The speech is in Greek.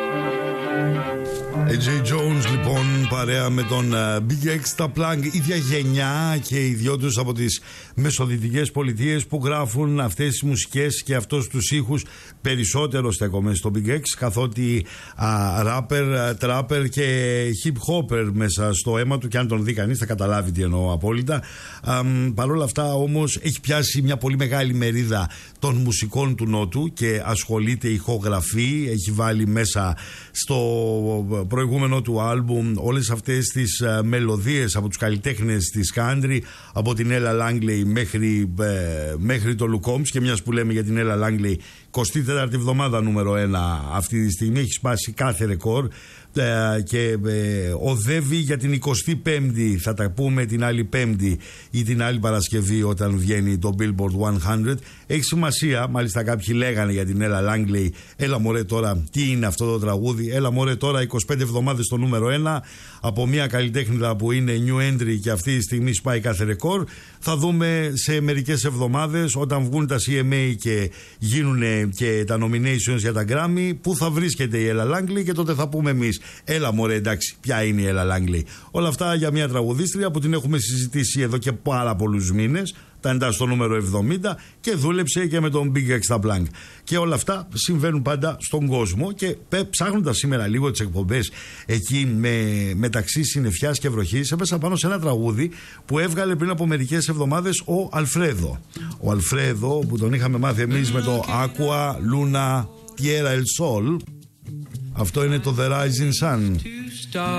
AJ Jones λοιπόν, παρέα με τον Big Extra Plug, ίδια γενιά και οι δυο τους από τις μεσοδυτικές πολιτείες που γράφουν αυτές τις μουσικές και αυτούς τους ήχους. Περισσότερο στέκομαι στο Big X, καθότι rapper, trapper και hip hopper μέσα στο αίμα του, και αν τον δει κανείς θα καταλάβει τι εννοώ απόλυτα. Παρ' όλα αυτά όμως έχει πιάσει μια πολύ μεγάλη μερίδα των μουσικών του Νότου και ασχολείται, ηχογραφεί, έχει βάλει μέσα στο προηγούμενο του άλμπουμ όλες αυτές τις μελωδίες από τους καλλιτέχνες της country, από την Ella Langley μέχρι το Luke Combs. Και μιας που λέμε για την Ella Langley, 24η εβδομάδα νούμερο 1 αυτή τη στιγμή, έχει σπάσει κάθε ρεκόρ και οδεύει για την 25η, θα τα πούμε την άλλη Πέμπτη ή την άλλη Παρασκευή όταν βγαίνει το Billboard 100. Έχει σημασία, μάλιστα κάποιοι λέγανε για την Ella Langley, έλα μωρέ τώρα, τι είναι αυτό το τραγούδι, έλα μωρέ τώρα 25 εβδομάδες στο νούμερο 1 από μια καλλιτέχνηδα που είναι new entry και αυτή τη στιγμή σπάει κάθε ρεκόρ. Θα δούμε σε μερικές εβδομάδες όταν βγουν τα CMA και γίνουν και τα nominations για τα Grammy που θα βρίσκεται η Ella Langley, και τότε θα πούμε εμείς, έλα μωρέ εντάξει, ποια είναι η Ella Langley. Όλα αυτά για μια τραγουδίστρια που την έχουμε συζητήσει εδώ και πάρα πολλούς μήνες. Τα εντάσσει στο νούμερο 70 και δούλεψε και με τον Big Extra Plug. Και όλα αυτά συμβαίνουν πάντα στον κόσμο. Και ψάχνοντας σήμερα λίγο τις εκπομπές εκεί μεταξύ συννεφιάς και βροχής, έπεσα πάνω σε ένα τραγούδι που έβγαλε πριν από μερικές εβδομάδες ο Αλφρέδο. Ο Αλφρέδο που τον είχαμε μάθει εμείς με το Aqua Luna Tierra El Sol. Αυτό είναι το The Rising Sun.